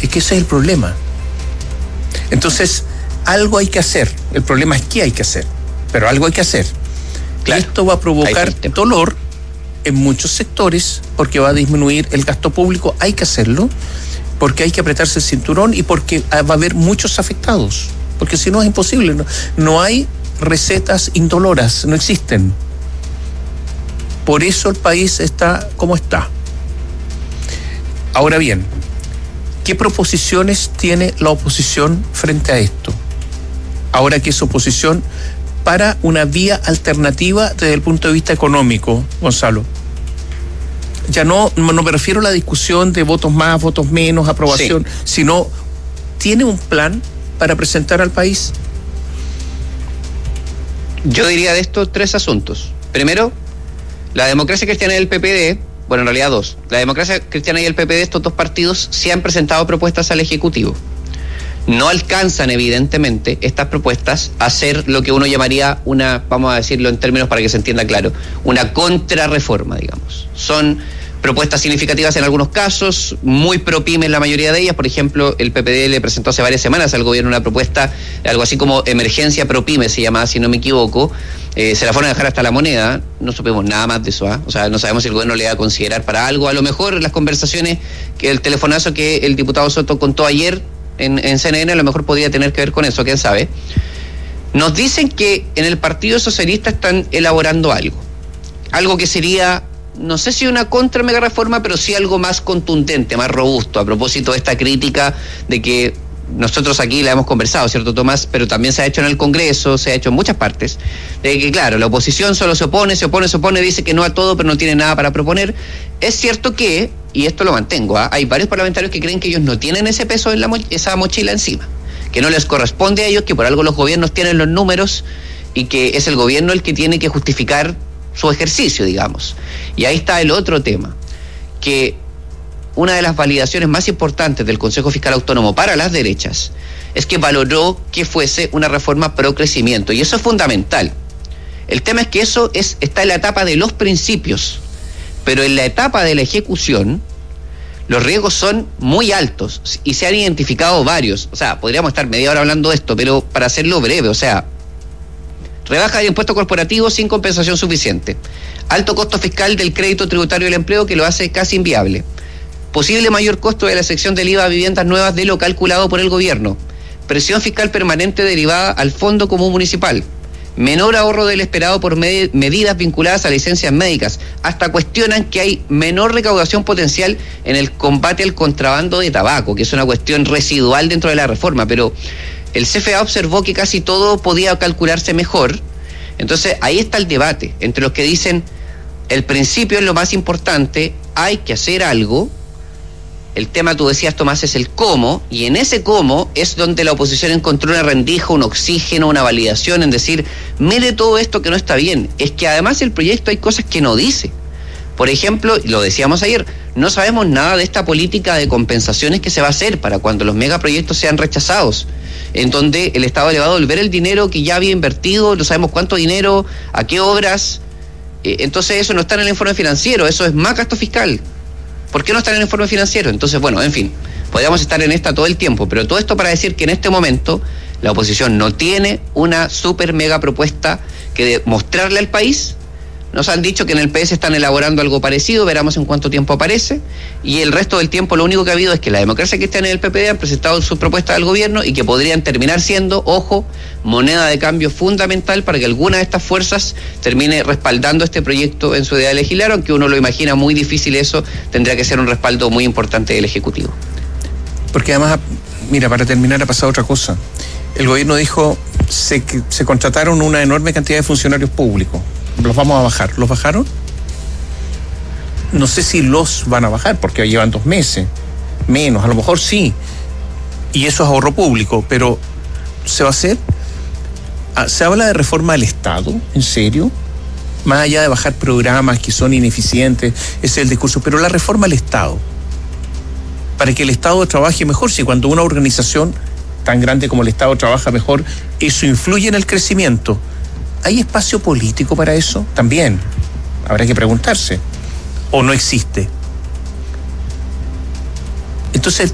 Es que ese es el problema. Entonces, algo hay que hacer. El problema es qué hay que hacer, pero algo hay que hacer. Claro. Y esto va a provocar dolor en muchos sectores porque va a disminuir el gasto público. Hay que hacerlo porque hay que apretarse el cinturón y porque va a haber muchos afectados. Porque si no es imposible. No hay recetas indoloras, no existen. Por eso el país está como está. Ahora bien, ¿qué proposiciones tiene la oposición frente a esto? Ahora que es oposición para una vía alternativa desde el punto de vista económico, Gonzalo. Ya no me refiero a la discusión de votos más, votos menos, aprobación, sino ¿tiene un plan para presentar al país? Yo diría de estos 3 asuntos. Primero, la Democracia Cristiana y el PPD, bueno, en realidad 2. La Democracia Cristiana y el PPD, estos 2 partidos, sí han presentado propuestas al Ejecutivo. No alcanzan, evidentemente, estas propuestas a ser lo que uno llamaría una, vamos a decirlo en términos para que se entienda claro, una contrarreforma, digamos. Son propuestas significativas en algunos casos, muy pro-pyme en la mayoría de ellas. Por ejemplo, el PPD le presentó hace varias semanas al gobierno una propuesta, algo así como emergencia pro-pyme se llamaba, si no me equivoco. Se la fueron a dejar hasta la moneda, no supimos nada más de eso, O sea, no sabemos si el gobierno le va a considerar para algo. A lo mejor las conversaciones, que el telefonazo que el diputado Soto contó ayer en CNN, a lo mejor podría tener que ver con eso, quién sabe. Nos dicen que en el Partido Socialista están elaborando algo que sería, no sé si una contra mega reforma, pero sí algo más contundente, más robusto, a propósito de esta crítica de que nosotros aquí la hemos conversado, ¿cierto, Tomás? Pero también se ha hecho en el Congreso, se ha hecho en muchas partes, de que claro, la oposición solo se opone, dice que no a todo, pero no tiene nada para proponer. Es cierto que, y esto lo mantengo, hay varios parlamentarios que creen que ellos no tienen ese peso en esa mochila encima, que no les corresponde a ellos, que por algo los gobiernos tienen los números y que es el gobierno el que tiene que justificar su ejercicio, digamos. Y ahí está el otro tema, que una de las validaciones más importantes del Consejo Fiscal Autónomo para las derechas es que valoró que fuese una reforma pro crecimiento, y eso es fundamental. El tema es que eso está en la etapa de los principios, pero en la etapa de la ejecución los riesgos son muy altos y se han identificado varios. O sea, podríamos estar media hora hablando de esto, pero para hacerlo breve, o sea, rebaja de impuesto corporativo sin compensación suficiente, alto costo fiscal del crédito tributario del empleo que lo hace casi inviable, posible mayor costo de la sección del IVA a viviendas nuevas de lo calculado por el gobierno, presión fiscal permanente derivada al Fondo Común Municipal, menor ahorro del esperado por medidas vinculadas a licencias médicas. Hasta cuestionan que hay menor recaudación potencial en el combate al contrabando de tabaco, que es una cuestión residual dentro de la reforma, pero el CFA observó que casi todo podía calcularse mejor. Entonces ahí está el debate entre los que dicen el principio es lo más importante, hay que hacer algo. El tema, tú decías, Tomás, es el cómo, y en ese cómo es donde la oposición encontró una rendija, un oxígeno, una validación en decir, mire todo esto que no está bien. Es que además el proyecto hay cosas que no dice. Por ejemplo, lo decíamos ayer, no sabemos nada de esta política de compensaciones que se va a hacer para cuando los megaproyectos sean rechazados, en donde el Estado le va a devolver el dinero que ya había invertido, no sabemos cuánto dinero, a qué obras. Entonces eso no está en el informe financiero, eso es más gasto fiscal. ¿Por qué no está en el informe financiero? Entonces, bueno, en fin, podríamos estar en esta todo el tiempo, pero todo esto para decir que en este momento la oposición no tiene una super mega propuesta que mostrarle al país. Nos han dicho que en el PS están elaborando algo parecido, veremos en cuánto tiempo aparece, y el resto del tiempo lo único que ha habido es que la Democracia Cristiana y el PPD han presentado sus propuestas al gobierno y que podrían terminar siendo, ojo, moneda de cambio fundamental para que alguna de estas fuerzas termine respaldando este proyecto en su idea de legislar, aunque uno lo imagina muy difícil eso, tendría que ser un respaldo muy importante del Ejecutivo. Porque además, mira, para terminar ha pasado otra cosa. El gobierno dijo, se contrataron una enorme cantidad de funcionarios públicos. Los vamos a bajar. ¿Los bajaron? No sé si los van a bajar porque llevan 2 meses. Menos, a lo mejor sí. Y eso es ahorro público, pero ¿se va a hacer? ¿Se habla de reforma del Estado? ¿En serio? Más allá de bajar programas que son ineficientes, ese es el discurso. Pero la reforma del Estado, para que el Estado trabaje mejor, si cuando una organización tan grande como el Estado trabaja mejor, eso influye en el crecimiento. ¿Hay espacio político para eso? También habrá que preguntarse. ¿O no existe? Entonces